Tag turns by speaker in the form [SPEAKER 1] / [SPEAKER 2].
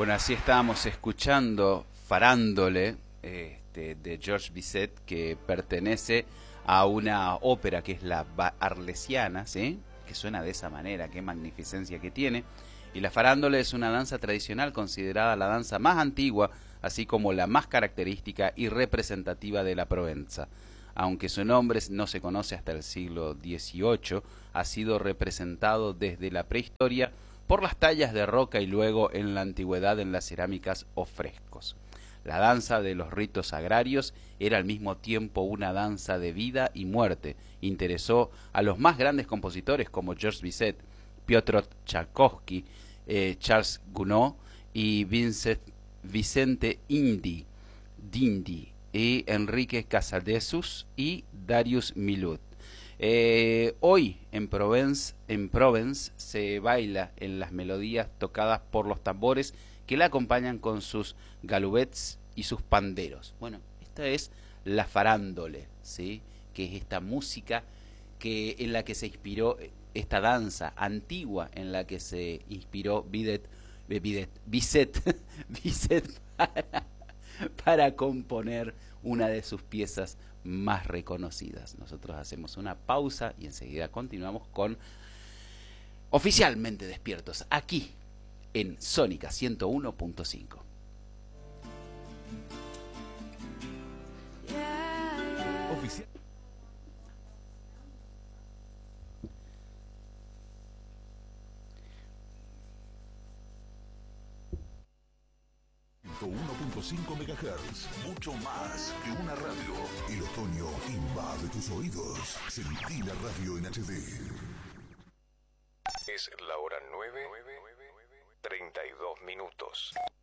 [SPEAKER 1] Bueno, así estábamos escuchando Farándole de Georges Bizet, que pertenece a una ópera que es la Arlesiana, ¿sí? Que suena de esa manera, qué magnificencia que tiene. Y la farándole es una danza tradicional considerada la danza más antigua, así como la más característica y representativa de la Provenza. Aunque su nombre no se conoce hasta el siglo XVIII, ha sido representado desde la prehistoria por las tallas de roca y luego en la antigüedad en las cerámicas o frescos. La danza de los ritos agrarios era al mismo tiempo una danza de vida y muerte. Interesó a los más grandes compositores como Georges Bizet, Piotr Tchaikovsky, Charles Gounod y Vicente Dindi y Enrique Casadesus y Darius Milhaud. Hoy en Provence se baila en las melodías tocadas por los tambores que la acompañan con sus galubets y sus panderos. Bueno, esta es la farándole, ¿sí? Que es esta música en la que se inspiró esta danza antigua en la que se inspiró Bizet para componer una de sus piezas más reconocidas. Nosotros hacemos una pausa y enseguida continuamos con Oficialmente Despiertos, aquí en Sónica 101.5.
[SPEAKER 2] Oficial. MHz, mucho más que una radio. El otoño invade tus oídos. Sentí la radio en HD. Es la hora 9:32.